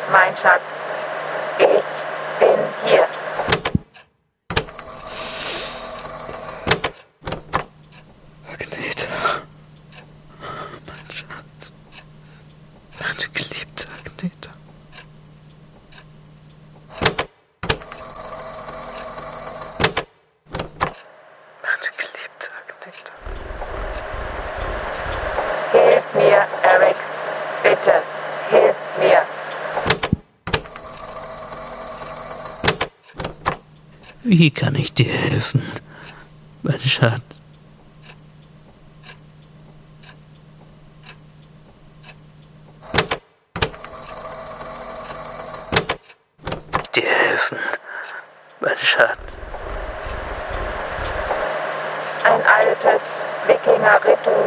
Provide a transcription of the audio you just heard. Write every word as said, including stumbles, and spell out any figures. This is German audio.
mein Schatz. Ich bin hier. Agneta. Mein Schatz. Meine geliebte Agneta. Meine geliebte Agneta. Hilf mir, Eric. Bitte, hilf mir. Wie kann ich dir helfen, mein Schatz? Dir helfen, mein Schatz. Ein altes Wikinger-Ritual.